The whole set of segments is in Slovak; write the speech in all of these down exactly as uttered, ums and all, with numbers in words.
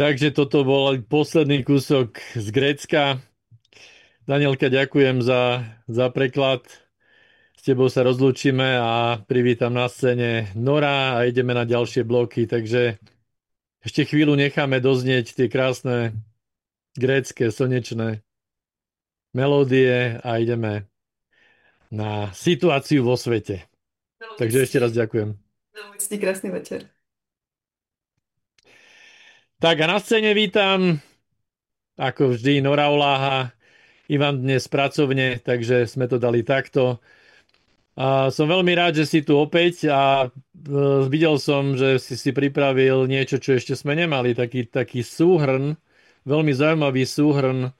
Takže toto bol posledný kúsok z Grécka. Danielka, ďakujem za, za preklad. S tebou sa rozlúčime a privítam na scéne Nora a ideme na ďalšie bloky. Takže ešte chvíľu necháme doznieť tie krásne grécke slnečné melódie a ideme na situáciu vo svete. Takže ešte raz ďakujem. Veľmi krásny večer. Tak a na scéne vítam, ako vždy, Nora Oláha. Ivan dnes pracovne, takže sme to dali takto. A som veľmi rád, že si tu opäť a e, videl som, že si si pripravil niečo, čo ešte sme nemali, taký, taký súhrn, veľmi zaujímavý súhrn, e,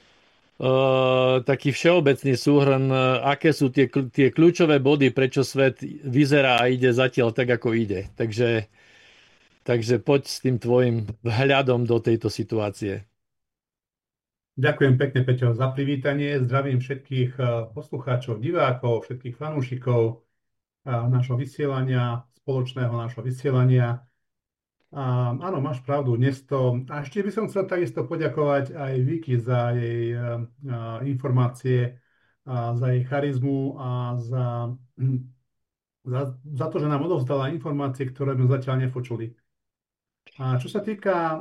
taký všeobecný súhrn, e, aké sú tie, kl- tie kľúčové body, prečo svet vyzerá a ide zatiaľ tak, ako ide. Takže, takže poď s tým tvojim vhľadom do tejto situácie. Ďakujem pekne, Peťo, za privítanie. Zdravím všetkých eh, poslucháčov, divákov, všetkých fanúšikov eh, nášho vysielania, spoločného nášho vysielania. A áno, máš pravdu, dnes to... A ešte by som chcel takisto poďakovať aj Viki za jej eh, eh, informácie, a za jej charizmu a za, za, za to, že nám odovzdala informácie, ktoré sme zatiaľ nepočuli. A čo sa týka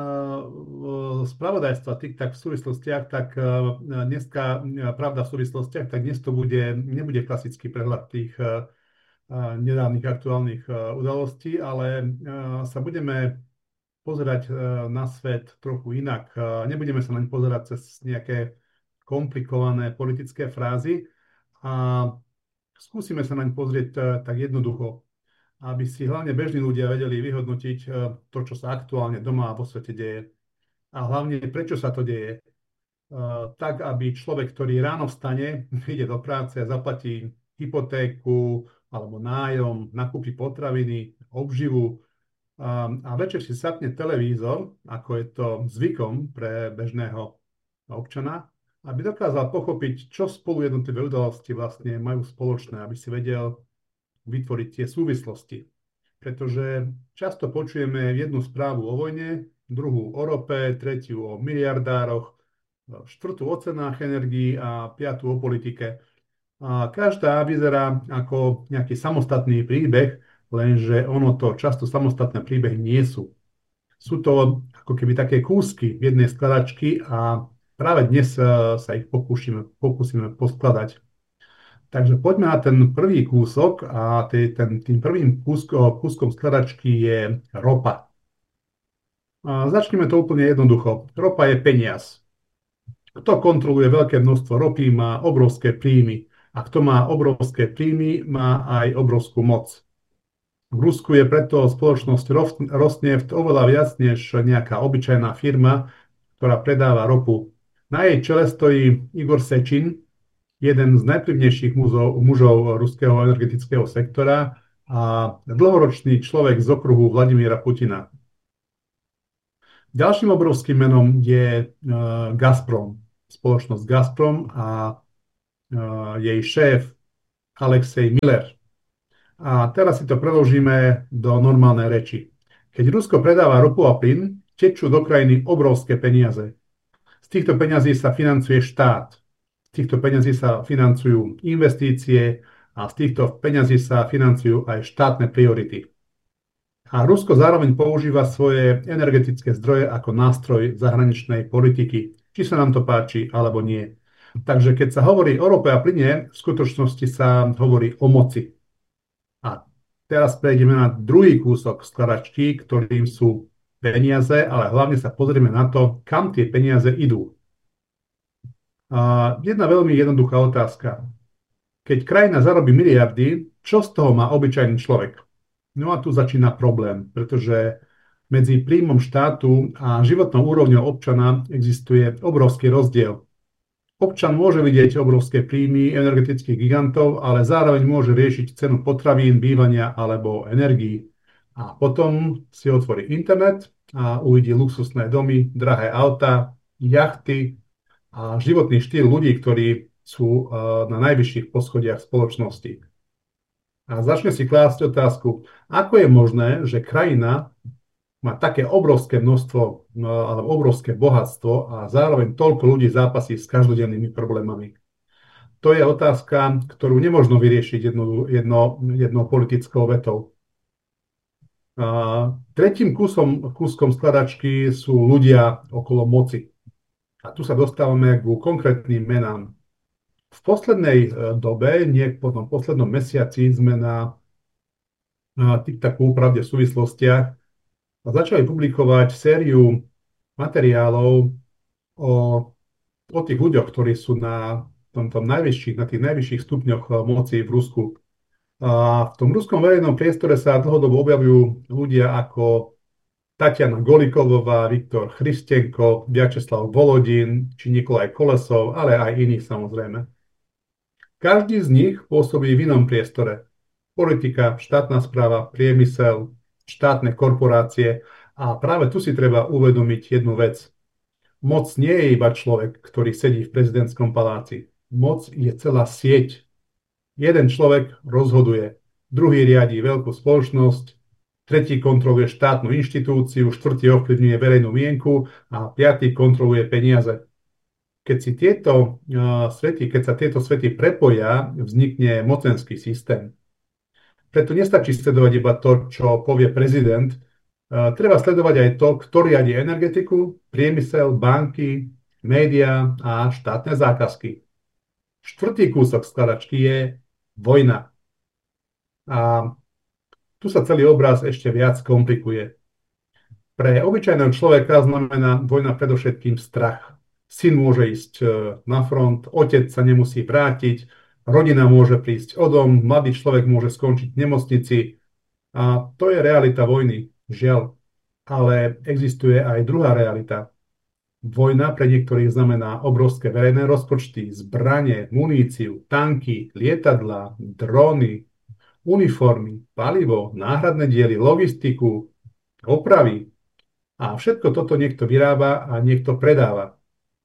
uh, spravodajstva TikTok v súvislostiach, tak uh, dneska, uh, pravda v súvislostiach, tak dnes to bude, nebude klasický prehľad tých uh, nedávnych aktuálnych uh, udalostí, ale uh, sa budeme pozerať uh, na svet trochu inak. Uh, nebudeme sa naň pozerať cez nejaké komplikované politické frázy a skúsime sa naň pozrieť uh, tak jednoducho, aby si hlavne bežní ľudia vedeli vyhodnotiť eh, to, čo sa aktuálne doma a vo svete deje. A hlavne, prečo sa to deje. Eh, Tak, aby človek, ktorý ráno vstane, ide do práce a zaplatí hypotéku alebo nájom, nakúpi potraviny, obživu a, a večer si satne televízor, ako je to zvykom pre bežného občana, aby dokázal pochopiť, čo spolu jednotlivé udalosti vlastne majú spoločné, aby si vedel vytvoriť tie súvislosti. Pretože často počujeme jednu správu o vojne, druhú o rope, tretiu o miliardároch, štvrtú o cenách energií a piatú o politike. A každá vyzerá ako nejaký samostatný príbeh, lenže ono to často samostatné príbehy nie sú. Sú to ako keby také kúsky v jednej skladačky a práve dnes sa ich pokúsime, pokúsime poskladať. Takže poďme na ten prvý kúsok a tý, ten, tým prvým kúsko, kúskom skladačky je ropa. A začneme to úplne jednoducho. Ropa je peniaz. Kto kontroluje veľké množstvo ropy, má obrovské príjmy. A kto má obrovské príjmy, má aj obrovskú moc. V Rusku je preto spoločnosť Rosneft oveľa viac než nejaká obyčajná firma, ktorá predáva ropu. Na jej čele stojí Igor Sečin, jeden z najvplyvnejších mužov, mužov ruského energetického sektora a dlhoročný človek z okruhu Vladimíra Putina. Ďalším obrovským menom je uh, Gazprom, spoločnosť Gazprom a uh, jej šéf Alexej Miller. A teraz si to preložíme do normálnej reči. Keď Rusko predáva ropu a plyn, tečú do krajiny obrovské peniaze. Z týchto peňazí sa financuje štát. Z týchto peňazí sa financujú investície a z týchto peňazí sa financujú aj štátne priority. A Rusko zároveň používa svoje energetické zdroje ako nástroj zahraničnej politiky, či sa nám to páči alebo nie. Takže keď sa hovorí o rope a plyne, v skutočnosti sa hovorí o moci. A teraz prejdeme na druhý kúsok skladačky, ktorým sú peniaze, ale hlavne sa pozrieme na to, kam tie peniaze idú. A jedna veľmi jednoduchá otázka. Keď krajina zarobí miliardy, čo z toho má obyčajný človek? No a tu začína problém, pretože medzi príjmom štátu a životnou úrovňou občana existuje obrovský rozdiel. Občan môže vidieť obrovské príjmy energetických gigantov, ale zároveň môže riešiť cenu potravín, bývania alebo energií. A potom si otvorí internet a uvidí luxusné domy, drahé auta, jachty a životný štýl ľudí, ktorí sú na najvyšších poschodiach spoločnosti. A začne si klásť otázku, ako je možné, že krajina má také obrovské množstvo, no, alebo obrovské bohatstvo a zároveň toľko ľudí zápasí s každodennými problémami. To je otázka, ktorú nemožno vyriešiť jednou, jedno, jednou politickou vetou. A tretím kúsom, kúskom skladačky sú ľudia okolo moci. A tu sa dostávame ku konkrétnym menám. V poslednej e, dobe, nie po tom poslednom mesiaci, sme na, na TikToku, pravde v súvislostiach, začali publikovať sériu materiálov o, o tých ľuďoch, ktorí sú na, tomto najvyšších, na tých najvyšších stupňoch e, moci v Rusku. A v tom ruskom verejnom priestore sa dlhodobo objavujú ľudia ako Tatiana Golikovová, Viktor Chrystenko, Vyacheslav Volodin či Nikolaj Kolesov, ale aj iní samozrejme. Každý z nich pôsobí v inom priestore. Politika, štátna správa, priemysel, štátne korporácie a práve tu si treba uvedomiť jednu vec. Moc nie je iba človek, ktorý sedí v prezidentskom paláci. Moc je celá sieť. Jeden človek rozhoduje, druhý riadi veľkú spoločnosť, tretí kontroluje štátnu inštitúciu, štvrtý ovplyvňuje verejnú mienku a piatý kontroluje peniaze. Keď, si tieto, uh, svety, keď sa tieto svety prepoja, vznikne mocenský systém. Preto nestačí sledovať iba to, čo povie prezident. Uh, treba sledovať aj to, kto riadi energetiku, priemysel, banky, médiá a štátne zákazky. Štvrtý kúsok skladačky je vojna. A tu sa celý obraz ešte viac komplikuje. Pre obyčajného človeka znamená vojna predovšetkým strach. Syn môže ísť na front, otec sa nemusí vrátiť, rodina môže prísť o dom, mladý človek môže skončiť v nemocnici. A to je realita vojny, žiaľ. Ale existuje aj druhá realita. Vojna pre niektorých znamená obrovské verejné rozpočty, zbranie, muníciu, tanky, lietadlá, dróny, uniformy, palivo, náhradné diely, logistiku, opravy. A všetko toto niekto vyrába a niekto predáva.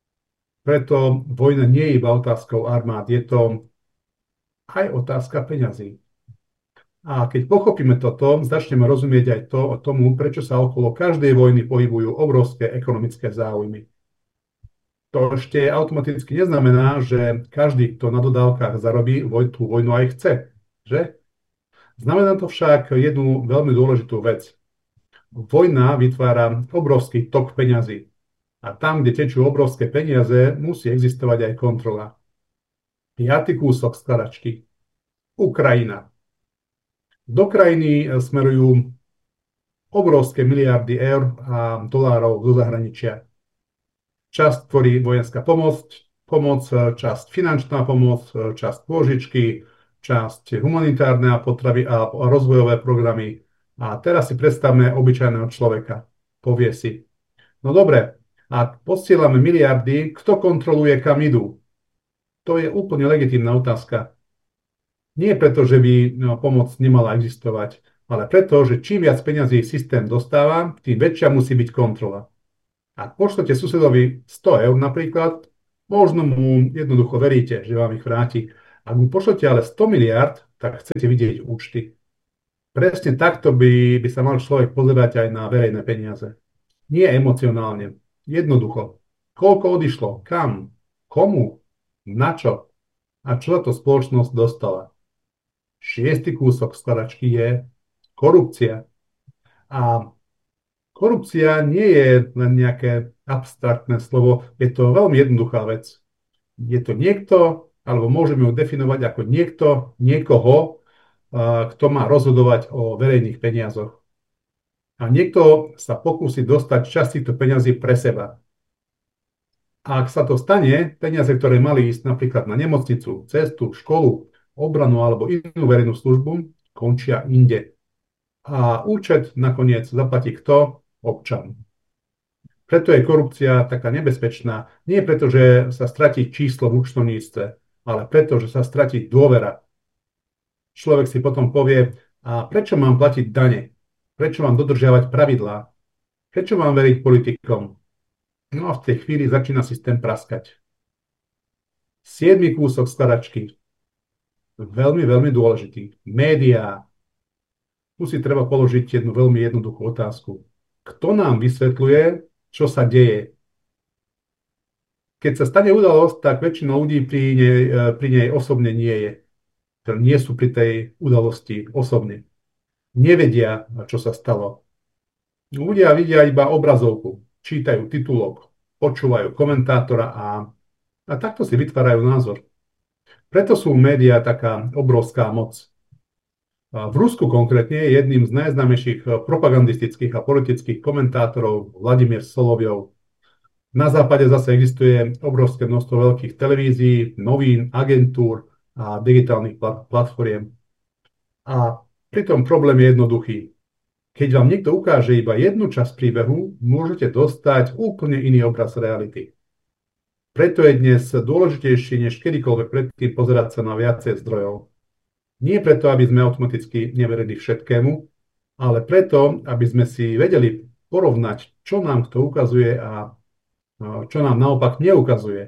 Preto vojna nie je iba otázkou armád, je to aj otázka peňazí. A keď pochopíme toto, začneme rozumieť aj to o tomu, prečo sa okolo každej vojny pohybujú obrovské ekonomické záujmy. To ešte automaticky neznamená, že každý, kto na dodávkach zarobí, tú vojnu aj chce, že? Znamená to však jednu veľmi dôležitú vec. Vojna vytvára obrovský tok peňazí. A tam, kde tečú obrovské peniaze, musí existovať aj kontrola. Piatý kúsok skladačky. Ukrajina. Do krajiny smerujú obrovské miliardy eur a dolárov do zahraničia. Časť tvorí vojenská pomoc, pomoc, časť finančná pomoc, časť pôžičky, časť humanitárne a potravy a rozvojové programy. A teraz si predstavme obyčajného človeka. Povie si, no dobre, ak posielame miliardy, kto kontroluje, kam idú? To je úplne legitímna otázka. Nie preto, že by no, pomoc nemala existovať, ale preto, že čím viac peňazí systém dostáva, tým väčšia musí byť kontrola. Ak pošlete susedovi sto eur napríklad, možno mu jednoducho veríte, že vám ich vráti. Ak mu pošlete ale sto miliárd, tak chcete vidieť účty. Presne takto by, by sa mal človek pozerať aj na verejné peniaze. Nie emocionálne, jednoducho. Koľko odišlo, kam, komu, na čo a čo táto spoločnosť dostala. Šiestý kúsok skladačky je korupcia. A korupcia nie je len nejaké abstraktné slovo, je to veľmi jednoduchá vec. Je to niekto, alebo môžeme ju definovať ako niekto, niekoho, kto má rozhodovať o verejných peniazoch. A niekto sa pokúsi dostať časť týchto peňazí pre seba. A ak sa to stane, peniaze, ktoré mali ísť napríklad na nemocnicu, cestu, školu, obranu alebo inú verejnú službu, končia inde. A účet nakoniec zaplatí kto? Občan. Preto je korupcia taká nebezpečná. Nie preto, že sa stratí číslo v účtovníctve, ale preto, že sa stratí dôvera. Človek si potom povie, a prečo mám platiť dane? Prečo mám dodržiavať pravidlá? Prečo mám veriť politikom? No a v tej chvíli začína systém praskať. Siedmy kúsok skladačky. Veľmi, veľmi dôležitý. Médiá. Tu si treba položiť jednu veľmi jednoduchú otázku. Kto nám vysvetľuje, čo sa deje? Keď sa stane udalosť, tak väčšina ľudí pri nej, pri nej osobne nie je. Teda nie sú pri tej udalosti osobne. Nevedia, čo sa stalo. Ľudia vidia iba obrazovku, čítajú titulok, počúvajú komentátora a, a takto si vytvárajú názor. Preto sú médiá taká obrovská moc. V Rusku konkrétne je jedným z najznámejších propagandistických a politických komentátorov Vladimír Solovjov. Na západe zase existuje obrovské množstvo veľkých televízií, novín, agentúr a digitálnych platform. A pritom problém je jednoduchý. Keď vám niekto ukáže iba jednu časť príbehu, môžete dostať úplne iný obraz reality. Preto je dnes dôležitejšie než kedykoľvek predtým pozerať sa na viacej zdrojov. Nie preto, aby sme automaticky neverili všetkému, ale preto, aby sme si vedeli porovnať, čo nám kto ukazuje a čo nám naopak neukazuje.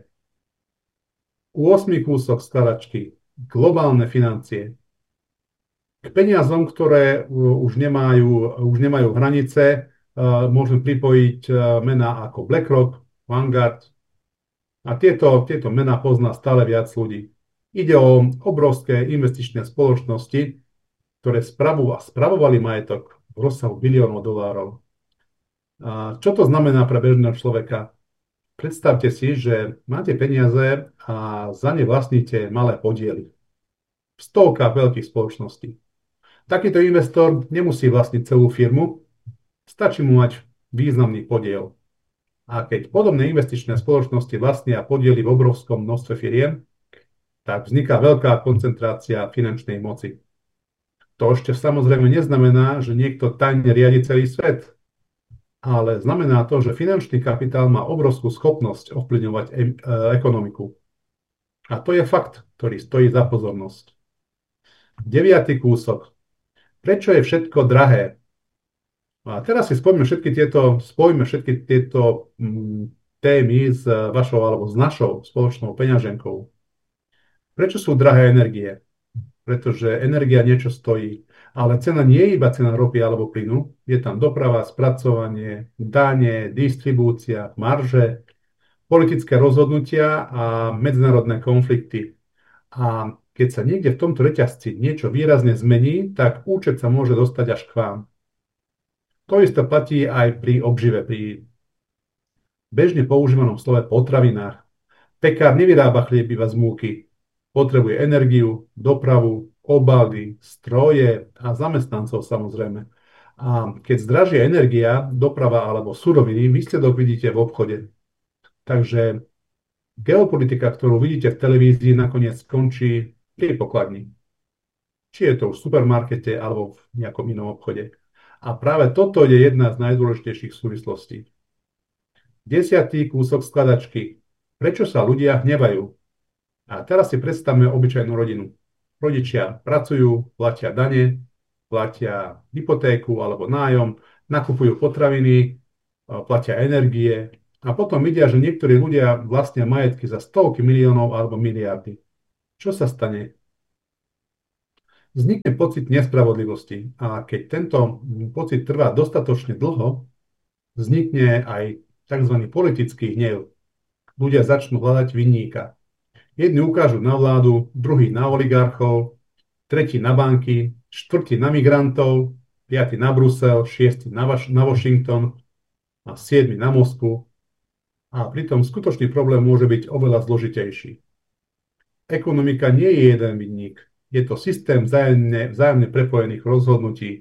ôsmy kúsok skladačky. Globálne financie. K peniazom, ktoré už nemajú, už nemajú hranice, môžeme pripojiť mená ako BlackRock, Vanguard a tieto, tieto mená pozná stále viac ľudí. Ide o obrovské investičné spoločnosti, ktoré spravujú a spravovali majetok v rozsahu biliónov dolárov. A čo to znamená pre bežného človeka? Predstavte si, že máte peniaze a za ne vlastníte malé podiely v stovkách veľkých spoločností. Takýto investor nemusí vlastniť celú firmu, stačí mu mať významný podiel. A keď podobné investičné spoločnosti vlastnia podiely v obrovskom množstve firiem, tak vzniká veľká koncentrácia finančnej moci. To ešte samozrejme neznamená, že niekto tajne riadi celý svet, ale znamená to, že finančný kapitál má obrovskú schopnosť ovplyvňovať e- e- ekonomiku. A to je fakt, ktorý stojí za pozornosť. Deviatý kúsok. Prečo je všetko drahé? A teraz si spojme všetky tieto, spojme všetky tieto mm, témy s vašou alebo s našou spoločnou peňaženkou. Prečo sú drahé energie? Pretože energia niečo stojí. Ale cena nie je iba cena ropy alebo plynu. Je tam doprava, spracovanie, dane, distribúcia, marže, politické rozhodnutia a medzinárodné konflikty. A keď sa niekde v tomto reťazci niečo výrazne zmení, tak účet sa môže dostať až k vám. To isté platí aj pri obžive, pri bežne používanom slove potravinách. Pekár nevyrába chlieb iba z múky. Potrebuje energiu, dopravu, obaly, stroje a zamestnancov samozrejme. A keď zdražia energia, doprava alebo suroviny, výsledok vidíte v obchode. Takže geopolitika, ktorú vidíte v televízii, nakoniec skončí pri pokladni. Či je to v supermarkete alebo v nejakom inom obchode. A práve toto je jedna z najdôležitejších súvislostí. Desiatý kúsok skladačky. Prečo sa ľudia hnevajú? A teraz si predstavme obyčajnú rodinu. Rodičia pracujú, platia dane, platia hypotéku alebo nájom, nakupujú potraviny, platia energie a potom vidia, že niektorí ľudia vlastnia majetky za stovky miliónov alebo miliardy. Čo sa stane? Vznikne pocit nespravodlivosti a keď tento pocit trvá dostatočne dlho, vznikne aj tzv. Politický hnev. Ľudia začnú hľadať vinníka. Jedni ukážu na vládu, druhý na oligarchov, tretí na banky, štvrtý na migrantov, piaty na Brusel, šiesty na, Vaš- na Washington a siedmy na Moskvu. A pritom skutočný problém môže byť oveľa zložitejší. Ekonomika nie je jeden vinník. Je to systém vzájomne, vzájomne prepojených rozhodnutí.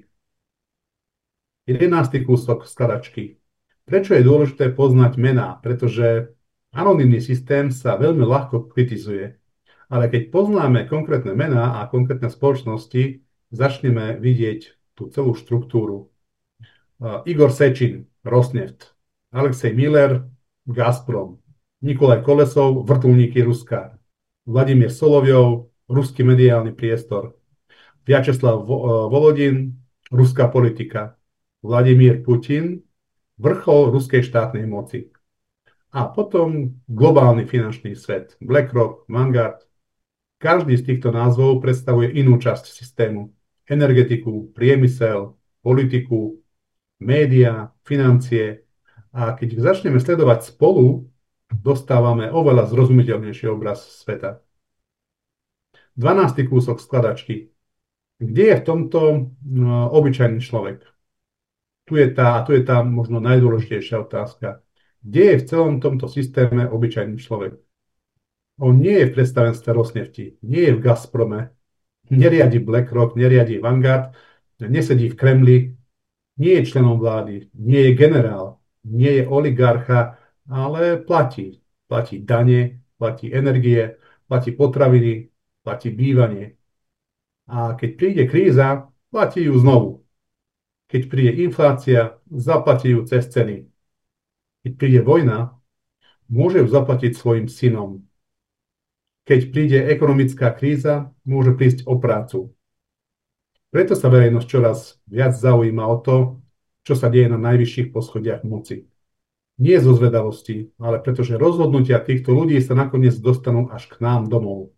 jedenásty kúsok skladačky. Prečo je dôležité poznať mená? Pretože anonymný systém sa veľmi ľahko kritizuje. Ale keď poznáme konkrétne mená a konkrétne spoločnosti, začneme vidieť tú celú štruktúru. Uh, Igor Sečin, Rosneft, Alexej Miller, Gazprom, Nikolaj Kolesov, vrtuľníky Ruska, Vladimír Solovjov, ruský mediálny priestor, Vyacheslav Volodin, ruská politika, Vladimír Putin, vrchol ruskej štátnej moci. A potom globálny finančný svet, BlackRock, Vanguard. Každý z týchto názvov predstavuje inú časť systému. Energetiku, priemysel, politiku, média, financie. A keď ich začneme sledovať spolu, dostávame oveľa zrozumiteľnejší obraz sveta. dvanásty kúsok skladačky. Kde je v tomto no, obyčajný človek? Tu je tá, tu je tá možno najdôležitejšia otázka. Kde je v celom tomto systéme obyčajný človek? On nie je v predstavenstve Rosnefti, nie je v Gazprome, neriadi BlackRock, neriadi Vanguard, nesedí v Kremli, nie je členom vlády, nie je generál, nie je oligarcha, ale platí. Platí dane, platí energie, platí potraviny, platí bývanie. A keď príde kríza, platí ju znovu. Keď príde inflácia, zaplatí ju cez ceny. Keď príde vojna, môže ju zaplatiť svojim synom. Keď príde ekonomická kríza, môže prísť o prácu. Preto sa verejnosť čoraz viac zaujíma o to, čo sa deje na najvyšších poschodiach moci. Nie zo zvedavosti, ale pretože rozhodnutia týchto ľudí sa nakoniec dostanú až k nám domov.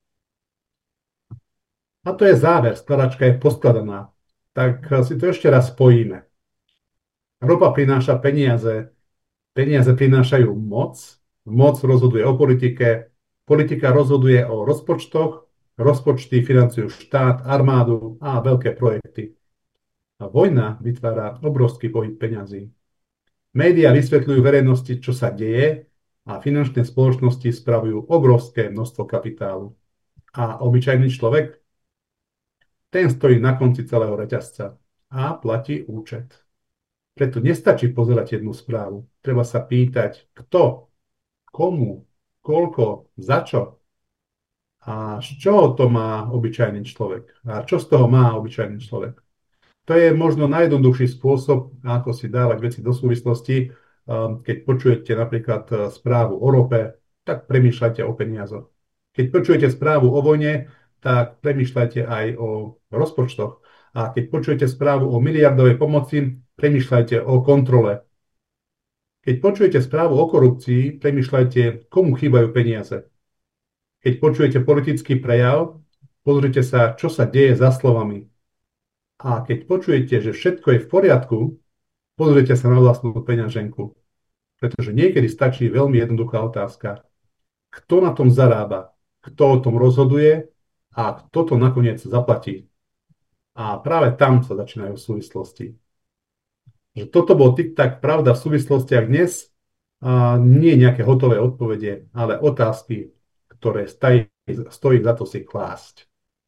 A to je záver, skladačka je poskladaná. Tak si to ešte raz spojíme. Ropa prináša peniaze, peniaze prinášajú moc, moc rozhoduje o politike, politika rozhoduje o rozpočtoch, rozpočty financujú štát, armádu a veľké projekty. A vojna vytvára obrovský pohyb peňazí. Média vysvetľujú verejnosti, čo sa deje a finančné spoločnosti spravujú obrovské množstvo kapitálu. A obyčajný človek, ten stojí na konci celého reťazca a platí účet. Preto nestačí pozerať jednu správu. Treba sa pýtať, kto, komu, koľko, za čo. A z čoho to má obyčajný človek? A čo z toho má obyčajný človek? To je možno najjednoduchší spôsob, ako si dávať veci do súvislosti. Keď počujete napríklad správu o rope, tak premýšľajte o peniazoch. Keď počujete správu o vojne, tak premýšľajte aj o rozpočtoch. A keď počujete správu o miliardovej pomoci, premýšľajte o kontrole. Keď počujete správu o korupcii, premýšľajte, komu chýbajú peniaze. Keď počujete politický prejav, pozrite sa, čo sa deje za slovami. A keď počujete, že všetko je v poriadku, pozrite sa na vlastnú peňaženku. Pretože niekedy stačí veľmi jednoduchá otázka. Kto na tom zarába? Kto o tom rozhoduje? A kto to nakoniec zaplatí? A práve tam sa začínajú súvislosti. Že toto bol tik-tak pravda v súvislostiach dnes. A nie nejaké hotové odpovede, ale otázky, ktoré stojí, stojí za to si klásť.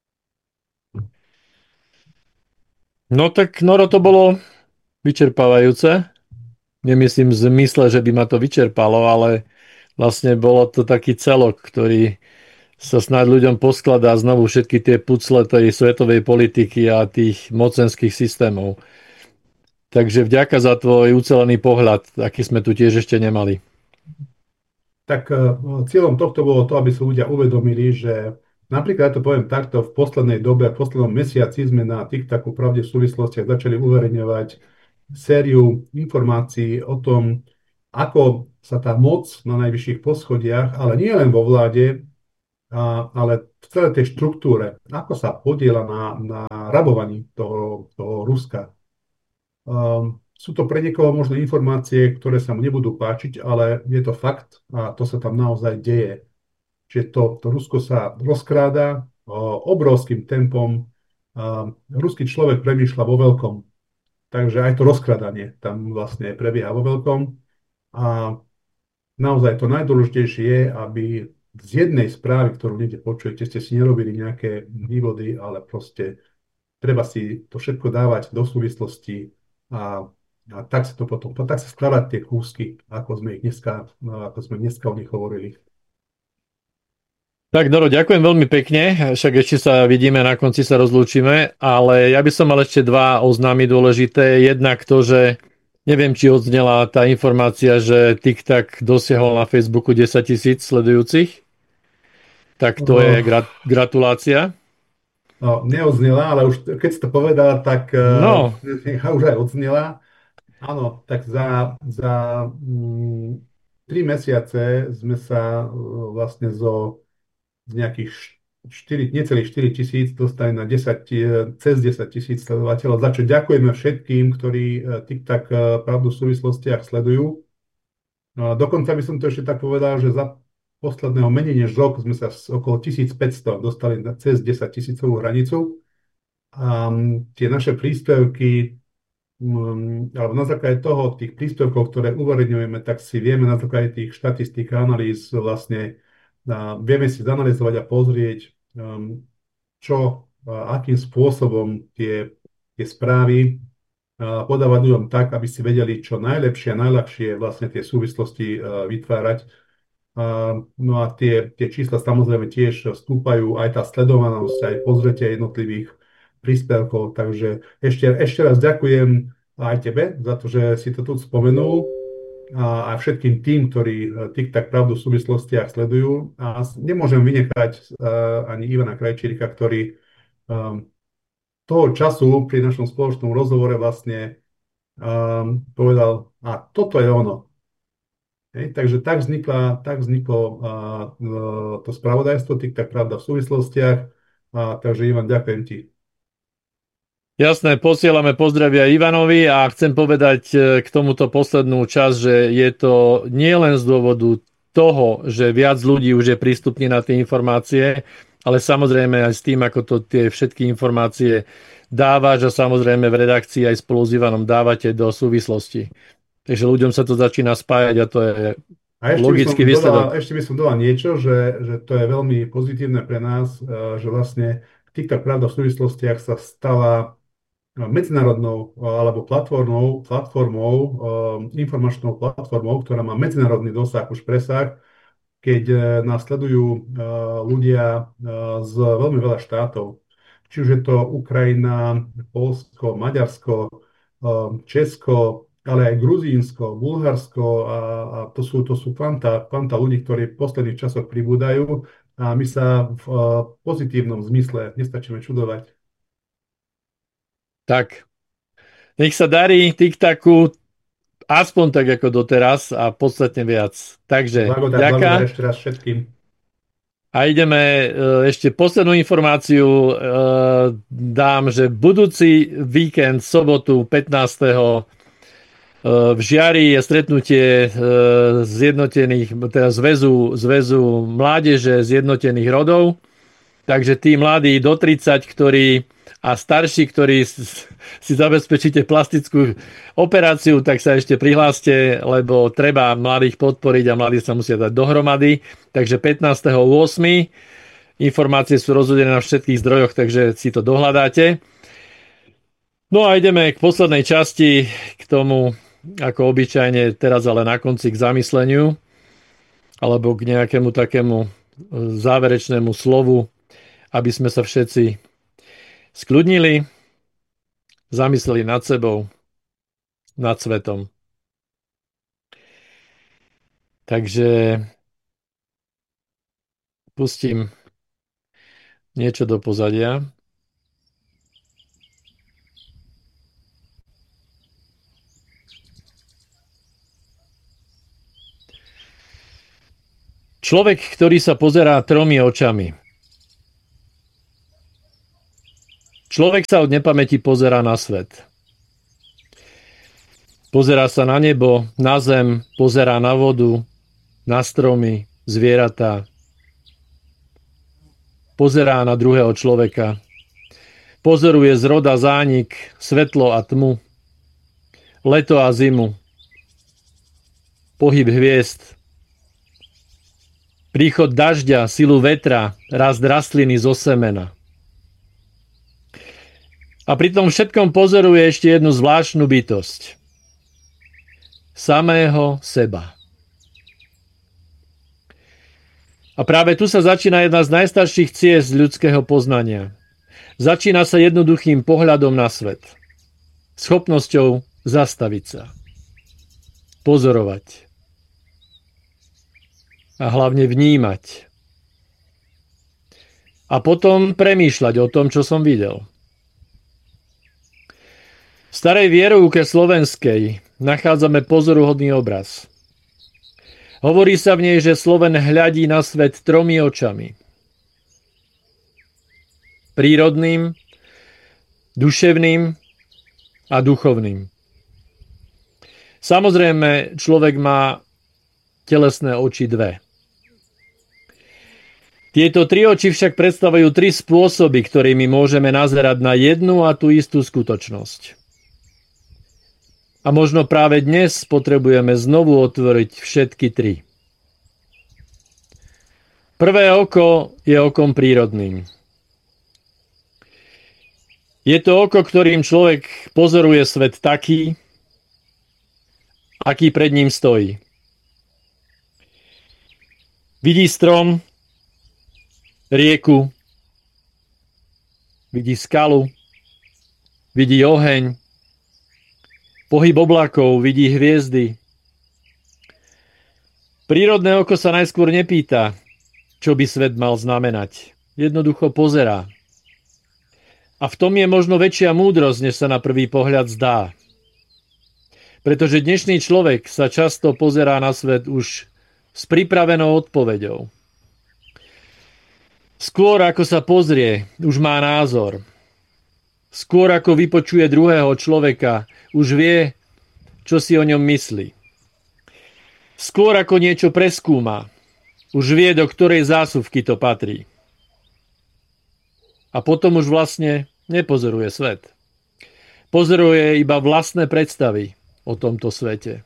No tak, Noro, to bolo vyčerpávajúce. Nemyslím v zmysle, že by ma to vyčerpalo, ale vlastne bolo to taký celok, ktorý sa snáď ľuďom poskladá znovu všetky tie pucle tej svetovej politiky a tých mocenských systémov. Takže vďaka za tvoj ucelený pohľad, aký sme tu tiež ešte nemali. Tak cieľom tohto bolo to, aby si ľudia uvedomili, že napríklad, ja to poviem takto, v poslednej dobe, v poslednom mesiaci sme na TikToku pravde v súvislostiach začali uverejňovať sériu informácií o tom, ako sa tá moc na najvyšších poschodiach, ale nie len vo vláde, a, ale v celej tej štruktúre, ako sa podieľa na, na rabovaní toho, toho Ruska. Um, sú to pre niekoho možno informácie, ktoré sa mu nebudú páčiť, ale je to fakt a to sa tam naozaj deje. Čiže to, to Rusko sa rozkráda o, obrovským tempom. A ruský človek premýšľa vo veľkom. Takže aj to rozkrádanie tam vlastne prebieha vo veľkom. A naozaj to najdôležitejšie je, aby z jednej správy, ktorú niekde počujete, ste si nerobili nejaké vývody, ale proste treba si to všetko dávať do súvislosti a, a tak sa to potom, tak sa skladať tie kúsky, ako sme ich dneska, no, ako sme dneska o nich hovorili. Tak, Noro, ďakujem veľmi pekne, však ešte sa vidíme, na konci sa rozlúčime, ale ja by som mal ešte dva oznámy dôležité. Jednak to, že neviem, či odznela tá informácia, že TikTok dosiahol na Facebooku desaťtisíc sledujúcich. Tak to oh. je gra- gratulácia. No, neodznela, ale už keď si to povedal, tak no. uh, už aj odznela. Áno, tak za, za mm, tri mesiace sme sa uh, vlastne zo z nejakých štyri, necelých štyri tisíc, dostali na desať, cez desať tisíc sledovateľov, za čo ďakujeme všetkým, ktorí TikTok Pravdu v súvislostiach sledujú. No a dokonca by som to ešte tak povedal, že za posledného menej než rok sme sa z okolo tisícpäťsto dostali na cez desať tisícovú hranicu. A tie naše príspevky, um, alebo na základe toho, tých príspevkov, ktoré uverejňujeme, tak si vieme na základe tých štatistík a analýz vlastne, a vieme si zanalizovať a pozrieť, um, čo, a akým spôsobom tie, tie správy podávať ľuďom tak, aby si vedeli čo najlepšie a najľahšie vlastne tie súvislosti vytvárať. No a tie, tie čísla samozrejme tiež stúpajú, aj tá sledovanosť, aj pozretie jednotlivých príspevkov. Takže ešte, ešte raz ďakujem aj tebe za to, že si to tu spomenul a, a všetkým tým, ktorí TikTok Pravdu v súvislostiach sledujú. A nemôžem vynechať ani Ivana Krajčírika, ktorý toho času pri našom spoločnom rozhovore vlastne um, povedal, a toto je ono. Hej, takže tak, vznikla, tak vzniklo uh, to spravodajstvo, TikTok Pravda v súvislostiach. A, takže Ivan, ďakujem ti. Jasné, posielame pozdravia Ivanovi a chcem povedať k tomuto poslednú časť, že je to nielen z dôvodu toho, že viac ľudí už je prístupný na tie informácie, ale samozrejme aj s tým, ako to tie všetky informácie dávaš a samozrejme v redakcii aj spolu s Ivanom dávate do súvislosti. Takže ľuďom sa to začína spájať a to je a ešte logický by výsledok. Dodal, ešte by som dodal niečo, že, že to je veľmi pozitívne pre nás, že vlastne TikTok Pravda v súvislostiach sa stala medzinárodnou alebo platformou, platformou, informačnou platformou, ktorá má medzinárodný dosah, už presah, keď nás sledujú ľudia z veľmi veľa štátov. Či už je to Ukrajina, Poľsko, Maďarsko, Česko, ale aj Gruzínsko, Bulharsko a, a to sú, to sú kvanta, kvanta ľudí, ktorí v posledných časoch pribúdajú a my sa v pozitívnom zmysle nestačíme čudovať. Tak, nech sa darí TikToku aspoň tak ako doteraz a podstatne viac. Takže ďakujem ešte raz všetkým. A ideme ešte poslednú informáciu. Dám, že budúci víkend, sobotu pätnásteho v Žiari je stretnutie zjednotených, teda zväzu, zväzu mládeže zjednotených rodov. Takže tí mladí do tridsať, ktorí a starší, ktorí si zabezpečíte plastickú operáciu, tak sa ešte prihláste, lebo treba mladých podporiť a mladí sa musia dať dohromady. Takže pätnásteho ôsmeho informácie sú rozhodené na všetkých zdrojoch, takže si to dohľadáte. No a ideme k poslednej časti, k tomu, ako obyčajne, teraz ale na konci k zamysleniu, alebo k nejakému takému záverečnému slovu, aby sme sa všetci skľudnili, zamysleli nad sebou, nad svetom. Takže pustím niečo do pozadia. Človek, ktorý sa pozerá tromi očami. Človek sa od nepamäti pozerá na svet. Pozerá sa na nebo, na zem, pozerá na vodu, na stromy, zvieratá. Pozerá na druhého človeka. Pozoruje zrod a zánik, svetlo a tmu, leto a zimu, pohyb hviezd, príchod dažďa, silu vetra, rast rastliny zo semena. A pri tom všetkom pozoruje ešte jednu zvláštnu bytosť. Samého seba. A práve tu sa začína jedna z najstarších ciest ľudského poznania. Začína sa jednoduchým pohľadom na svet. Schopnosťou zastaviť sa. Pozorovať. A hlavne vnímať. A potom premýšľať o tom, čo som videl. V starej vierovke slovenskej nachádzame pozoruhodný obraz. Hovorí sa v nej, že Sloven hľadí na svet tromi očami. prírodným, duševným a duchovným. Samozrejme, človek má telesné oči dve. Tieto tri oči však predstavujú tri spôsoby, ktorými môžeme nazerať na jednu a tú istú skutočnosť. A možno práve dnes potrebujeme znovu otvoriť všetky tri. Prvé oko je okom prírodným. Je to oko, ktorým človek pozoruje svet taký, aký pred ním stojí. Vidí strom, rieku, vidí skalu, vidí oheň, pohyb oblakov, vidí hviezdy. Prírodné oko sa najskôr nepýta, čo by svet mal znamenať. Jednoducho pozerá. A v tom je možno väčšia múdrosť, než sa na prvý pohľad zdá. Pretože dnešný človek sa často pozerá na svet už s pripravenou odpoveďou. Skôr ako sa pozrie, už má názor. Skôr ako vypočuje druhého človeka, už vie, čo si o ňom myslí. Skôr ako niečo preskúma, už vie, do ktorej zásuvky to patrí. A potom už vlastne nepozoruje svet. Pozoruje iba vlastné predstavy o tomto svete.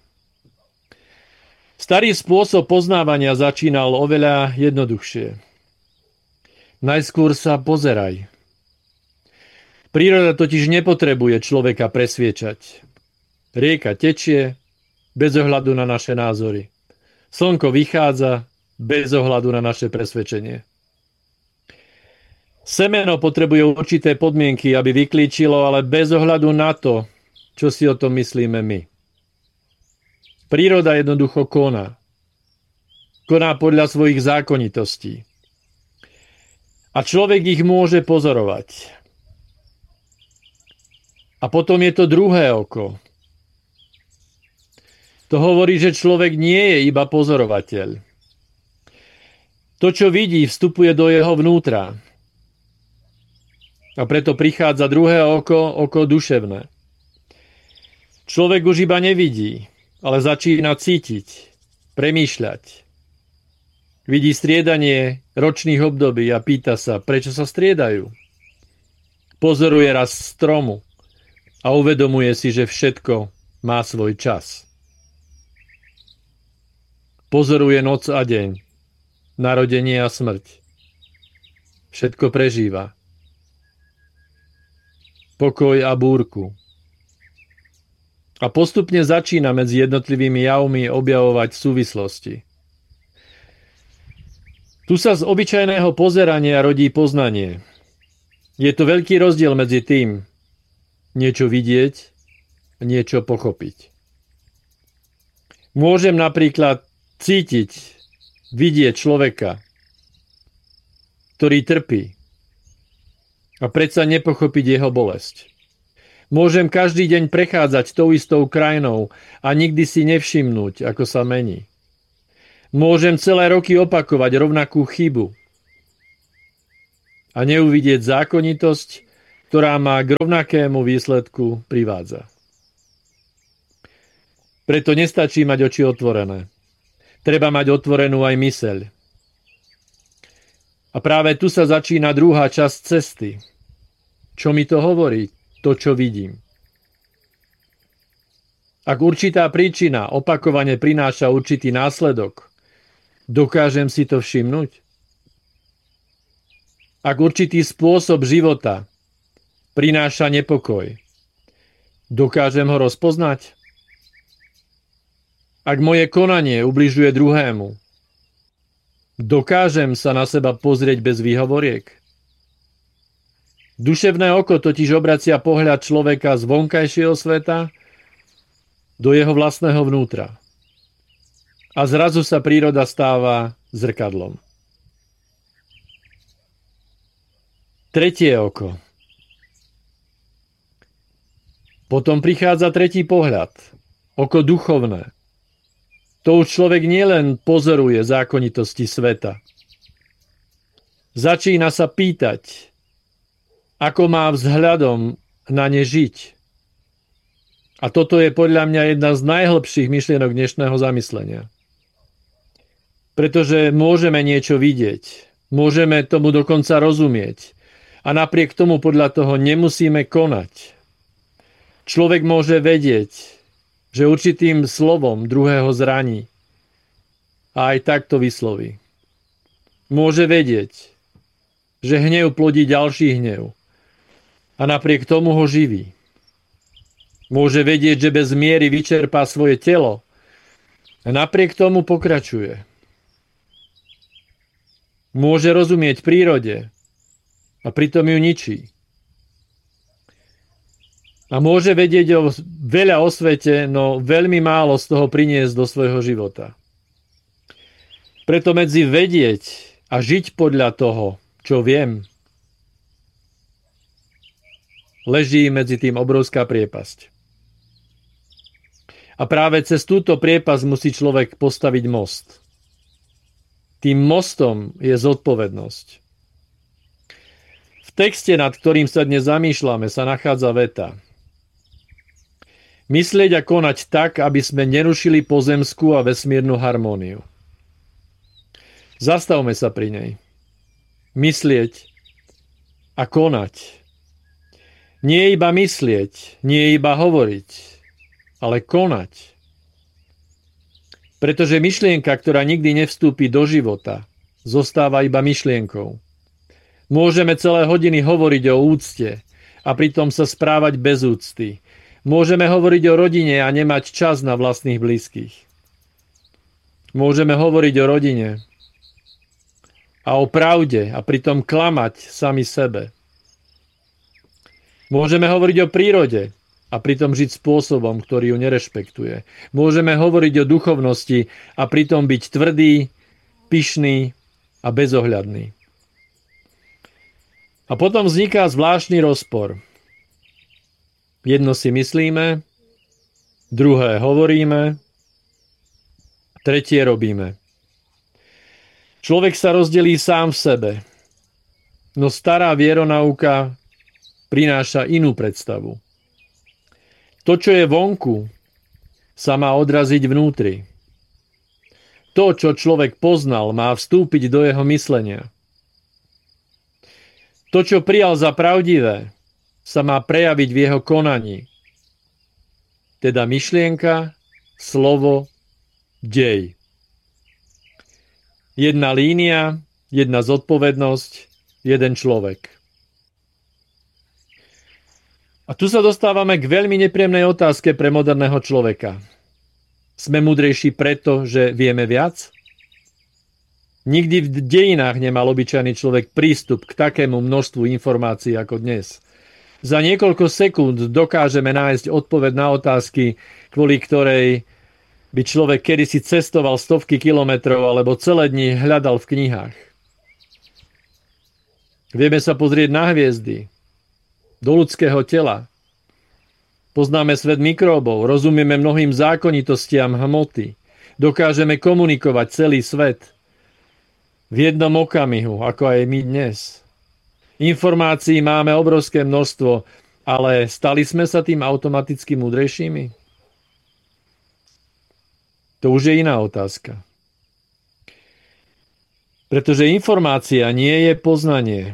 Starý spôsob poznávania začínal oveľa jednoduchšie. Najskôr sa pozeraj. Príroda totiž nepotrebuje človeka presviečať. Rieka tečie bez ohľadu na naše názory. Slnko vychádza bez ohľadu na naše presvedčenie. Semeno potrebuje určité podmienky, aby vyklíčilo, ale bez ohľadu na to, čo si o tom myslíme my. Príroda jednoducho koná. Koná podľa svojich zákonitostí. A človek ich môže pozorovať. A potom je to druhé oko. To hovorí, že človek nie je iba pozorovateľ. To, čo vidí, vstupuje do jeho vnútra. A preto prichádza druhé oko, oko duševné. Človek už iba nevidí, ale začína cítiť, premýšľať. Vidí striedanie ročných období a pýta sa, prečo sa striedajú. Pozoruje rast stromu a uvedomuje si, že všetko má svoj čas. Pozoruje noc a deň, narodenie a smrť. Všetko prežíva. Pokoj a búrku. A postupne začína medzi jednotlivými javmi objavovať súvislosti. Tu sa z obyčajného pozerania rodí poznanie. Je to veľký rozdiel medzi tým niečo vidieť a niečo pochopiť. Môžem napríklad cítiť, vidieť človeka, ktorý trpí, a predsa nepochopiť jeho bolesť. Môžem každý deň prechádzať tou istou krajinou a nikdy si nevšimnúť, ako sa mení. Môžem celé roky opakovať rovnakú chybu a neuvidieť zákonitosť, ktorá ma k rovnakému výsledku privádza. Preto nestačí mať oči otvorené. Treba mať otvorenú aj myseľ. A práve tu sa začína druhá časť cesty. Čo mi to hovorí? To, čo vidím. Ak určitá príčina opakovane prináša určitý následok, dokážem si to všimnúť? Ak určitý spôsob života prináša nepokoj, dokážem ho rozpoznať? Ak moje konanie ubližuje druhému, dokážem sa na seba pozrieť bez výhovoriek? Duševné oko totiž obracia pohľad človeka z vonkajšieho sveta do jeho vlastného vnútra. A zrazu sa príroda stáva zrkadlom. Tretie oko. Potom prichádza tretí pohľad. Oko duchovné. To už človek nielen pozoruje zákonitosti sveta. Začína sa pýtať, ako má vzhľadom na ne žiť. A toto je podľa mňa jedna z najhlbších myšlienok dnešného zamyslenia. Pretože môžeme niečo vidieť, môžeme tomu dokonca rozumieť a napriek tomu podľa toho nemusíme konať. Človek môže vedieť, že určitým slovom druhého zraní a aj tak to vysloví. Môže vedieť, že hnev plodí ďalší hnev a napriek tomu ho živí. Môže vedieť, že bez miery vyčerpá svoje telo a napriek tomu pokračuje. Môže rozumieť prírode a pritom ju ničí. A môže vedieť o, veľa o svete, no veľmi málo z toho priniesť do svojho života. Preto medzi vedieť a žiť podľa toho, čo viem, leží medzi tým obrovská priepasť. A práve cez túto priepasť musí človek postaviť most. Tým mostom je zodpovednosť. V texte, nad ktorým sa dnes zamýšľame, sa nachádza veta. Myslieť a konať tak, aby sme nerušili pozemskú a vesmírnu harmóniu. Zastavme sa pri nej. Myslieť a konať. Nie iba myslieť, nie iba hovoriť, ale konať. Pretože myšlienka, ktorá nikdy nevstúpi do života, zostáva iba myšlienkou. Môžeme celé hodiny hovoriť o úcte a pritom sa správať bez úcty. Môžeme hovoriť o rodine a nemať čas na vlastných blízkych. Môžeme hovoriť o rodine a o pravde a pritom klamať sami sebe. Môžeme hovoriť o prírode a pritom žiť spôsobom, ktorý ju nerešpektuje. Môžeme hovoriť o duchovnosti a pritom byť tvrdý, pyšný a bezohľadný. A potom vzniká zvláštny rozpor. Jedno si myslíme, druhé hovoríme, tretie robíme. Človek sa rozdelí sám v sebe, no stará vieronauka prináša inú predstavu. To, čo je vonku, sa má odraziť vnútri. To, čo človek poznal, má vstúpiť do jeho myslenia. To, čo prijal za pravdivé, sa má prejaviť v jeho konaní. Teda myšlienka, slovo, dej. Jedna línia, jedna zodpovednosť, jeden človek. A tu sa dostávame k veľmi nepríjemnej otázke pre moderného človeka. Sme múdrejší preto, že vieme viac? Nikdy v dejinách nemal obyčajný človek prístup k takému množstvu informácií ako dnes. Za niekoľko sekúnd dokážeme nájsť odpoveď na otázky, kvôli ktorej by človek kedysi cestoval stovky kilometrov alebo celé dni hľadal v knihách. Vieme sa pozrieť na hviezdy, do ľudského tela. Poznáme svet mikróbov, rozumieme mnohým zákonitostiam hmoty. Dokážeme komunikovať celý svet v jednom okamihu, ako aj my dnes. Informácií máme obrovské množstvo, ale stali sme sa tým automaticky múdrejšími? To už je iná otázka. Pretože informácia nie je poznanie.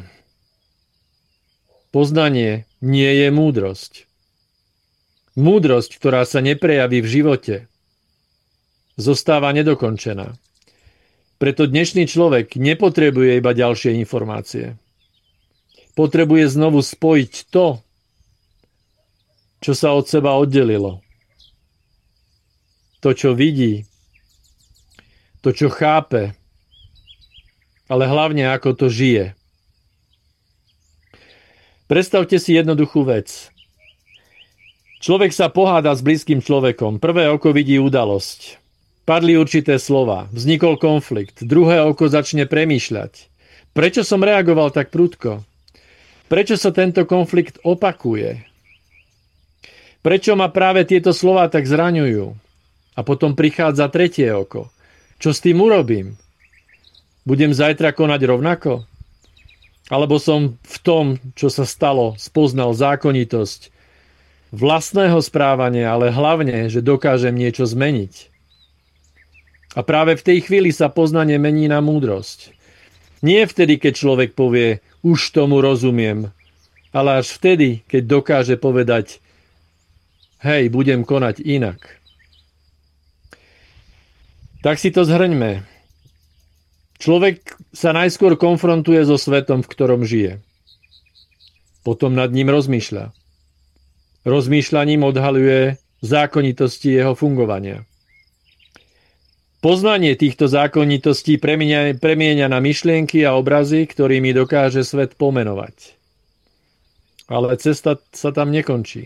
Poznanie nie je múdrosť. Múdrosť, ktorá sa neprejaví v živote, zostáva nedokončená. Preto dnešný človek nepotrebuje iba ďalšie informácie. Potrebuje znovu spojiť to, čo sa od seba oddelilo. To, čo vidí, to, čo chápe, ale hlavne ako to žije. Predstavte si jednoduchú vec. Človek sa poháda s blízkym človekom. Prvé oko vidí udalosť. Padli určité slova. Vznikol konflikt. Druhé oko začne premýšľať. Prečo som reagoval tak prudko? Prečo sa tento konflikt opakuje? Prečo ma práve tieto slová tak zraňujú? A potom prichádza tretie oko. Čo s tým urobím? Budem zajtra konať rovnako? Alebo som v tom, čo sa stalo, spoznal zákonitosť vlastného správania, ale hlavne, že dokážem niečo zmeniť. A práve v tej chvíli sa poznanie mení na múdrosť. Nie vtedy, keď človek povie, už tomu rozumiem, ale až vtedy, keď dokáže povedať, hej, budem konať inak. Tak si to zhrňme. Človek sa najskôr konfrontuje so svetom, v ktorom žije. Potom nad ním rozmýšľa. Rozmýšľaním odhaľuje zákonitosti jeho fungovania. Poznanie týchto zákonitostí premieňa, premieňa na myšlienky a obrazy, ktorými dokáže svet pomenovať. Ale cesta sa tam nekončí.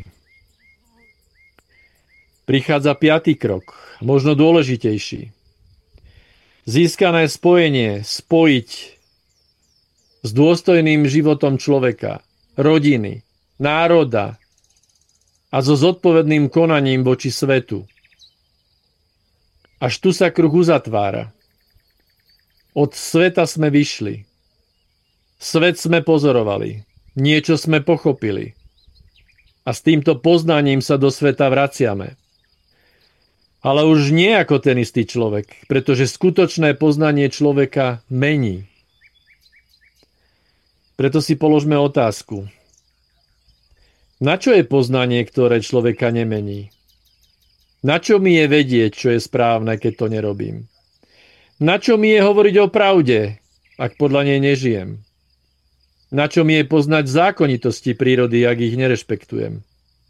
Prichádza piatý krok, možno dôležitejší. Získané spojenie, spojiť s dôstojným životom človeka, rodiny, národa a so zodpovedným konaním voči svetu. Až tu sa kruh uzatvára. Od sveta sme vyšli. Svet sme pozorovali. Niečo sme pochopili. A s týmto poznaním sa do sveta vraciame. Ale už nie ako ten istý človek, pretože skutočné poznanie človeka mení. Preto si položme otázku. Na čo je poznanie, ktoré človeka nemení? Na čo mi je vedieť, čo je správne, keď to nerobím? Na čo mi je hovoriť o pravde, ak podľa nej nežijem? Na čo mi je poznať zákonitosti prírody, ak ich nerešpektujem?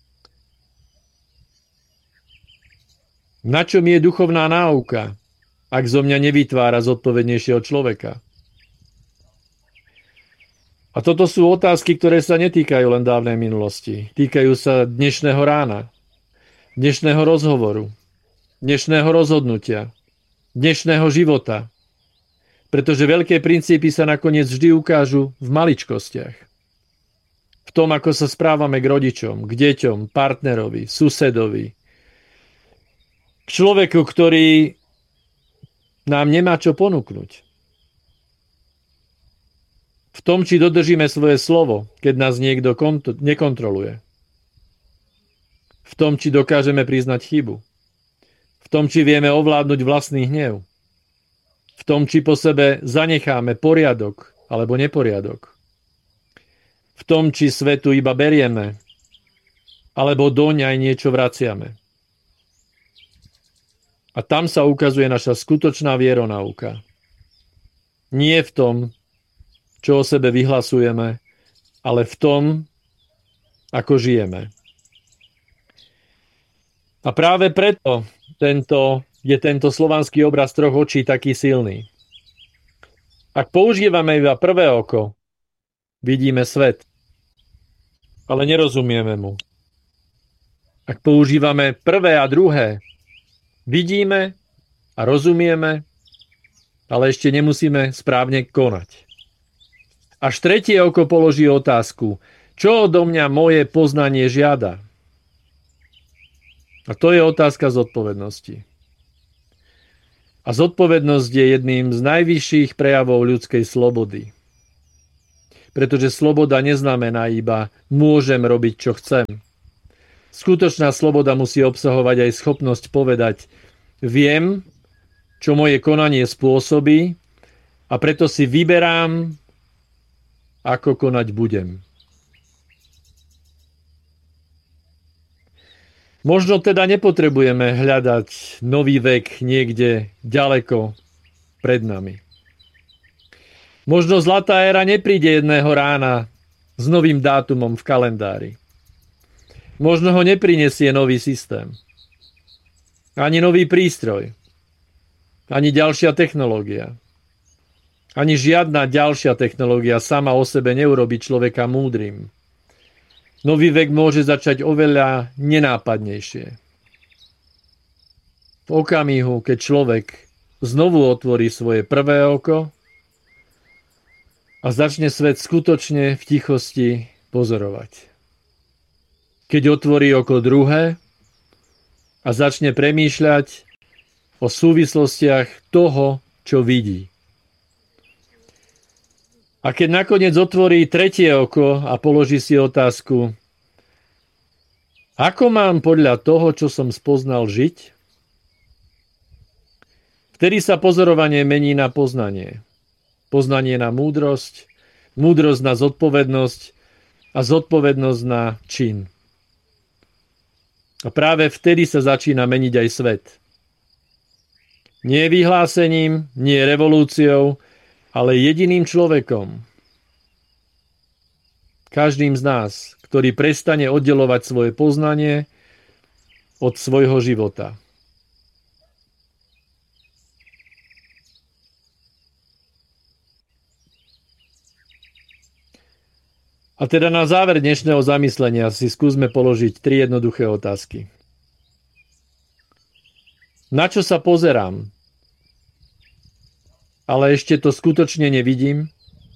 Na čo mi je duchovná náuka, ak zo mňa nevytvára zodpovednejšieho človeka? A toto sú otázky, ktoré sa netýkajú len dávnej minulosti. Týkajú sa dnešného rána, dnešného rozhovoru, dnešného rozhodnutia, dnešného života. Pretože veľké princípy sa nakoniec vždy ukážu v maličkostiach. V tom, ako sa správame k rodičom, k deťom, partnerovi, susedovi, k človeku, ktorý nám nemá čo ponúknuť. V tom, či dodržíme svoje slovo, keď nás niekto kont- nekontroluje. V tom, či dokážeme priznať chybu. V tom, či vieme ovládnuť vlastný hnev. V tom, či po sebe zanecháme poriadok alebo neporiadok. V tom, či svetu iba berieme, alebo doň aj niečo vraciame. A tam sa ukazuje naša skutočná vieronauka. Nie v tom, čo o sebe vyhlasujeme, ale v tom, ako žijeme. A práve preto tento, je tento slovanský obraz troch očí taký silný. Ak používame iba prvé oko, vidíme svet, ale nerozumieme mu. Ak používame prvé a druhé, vidíme a rozumieme, ale ešte nemusíme správne konať. Až tretie oko položí otázku, čo odo mňa moje poznanie žiada? A to je otázka zodpovednosti. A zodpovednosť je jedným z najvyšších prejavov ľudskej slobody. Pretože sloboda neznamená iba môžem robiť, čo chcem. Skutočná sloboda musí obsahovať aj schopnosť povedať viem, čo moje konanie spôsobí a preto si vyberám, ako konať budem. Možno teda nepotrebujeme hľadať nový vek niekde ďaleko pred nami. Možno zlatá éra nepríde jedného rána s novým dátumom v kalendári. Možno ho neprinesie nový systém. Ani nový prístroj. Ani ďalšia technológia. Ani žiadna ďalšia technológia sama o sebe neurobí človeka múdrym. Nový vek môže začať oveľa nenápadnejšie. V okamihu, keď človek znovu otvorí svoje prvé oko a začne svet skutočne v tichosti pozorovať. Keď otvorí oko druhé a začne premýšľať o súvislostiach toho, čo vidí. A keď nakoniec otvorí tretie oko a položí si otázku, ako mám podľa toho, čo som spoznal, žiť? Vtedy sa pozorovanie mení na poznanie. Poznanie na múdrosť, múdrosť na zodpovednosť a zodpovednosť na čin. A práve vtedy sa začína meniť aj svet. Nie vyhlásením, nie revolúciou, ale jediným človekom. Každým z nás, ktorý prestane oddelovať svoje poznanie od svojho života. A teda na záver dnešného zamyslenia si skúsme položiť tri jednoduché otázky. Na čo sa pozerám? Ale ešte to skutočne nevidím?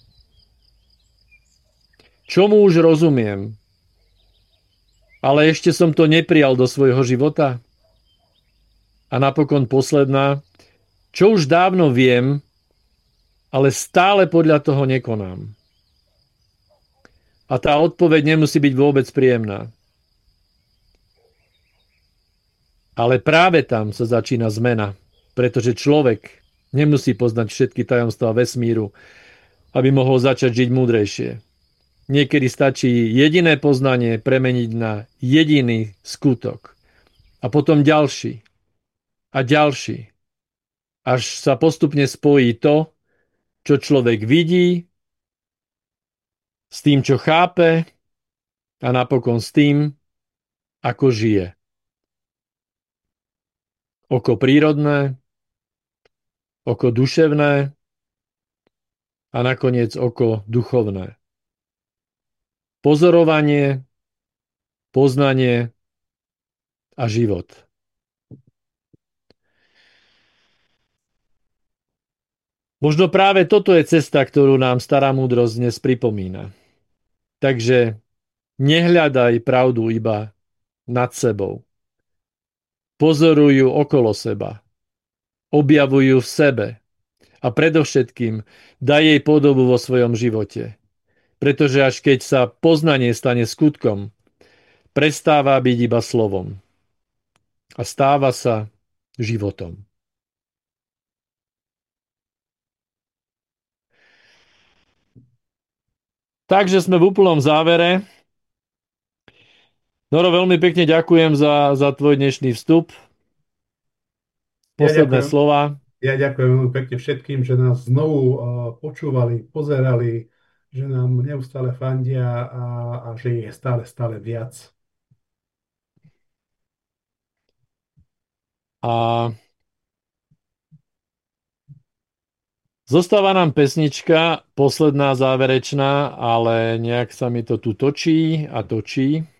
Čomu už rozumiem? Ale ešte som to neprijal do svojho života? A napokon posledná, čo už dávno viem, ale stále podľa toho nekonám? A tá odpoveď nemusí byť vôbec príjemná. Ale práve tam sa začína zmena, pretože človek nemusí poznať všetky tajomstvá vesmíru, aby mohol začať žiť múdrejšie. Niekedy stačí jediné poznanie premeniť na jediný skutok. A potom ďalší. A ďalší. Až sa postupne spojí to, čo človek vidí, s tým, čo chápe a napokon s tým, ako žije. Oko prírodné, oko duševné a nakoniec oko duchovné. Pozorovanie, poznanie a život. Možno práve toto je cesta, ktorú nám stará múdrosť dnes pripomína. Takže nehľadaj pravdu iba nad sebou. Pozoruj ju okolo seba. Objavuj ju v sebe. A predovšetkým daj jej podobu vo svojom živote. Pretože až keď sa poznanie stane skutkom, prestáva byť iba slovom. A stáva sa životom. Takže sme v úplnom závere. Noro, veľmi pekne ďakujem za, za tvoj dnešný vstup. Posledné Ja ďakujem, slova. ja ďakujem veľmi pekne všetkým, že nás znovu uh, počúvali, pozerali, že nám neustále fandia a, a že je stále, stále viac. A zostáva nám pesnička, posledná záverečná, ale nejak sa mi to tu točí a točí.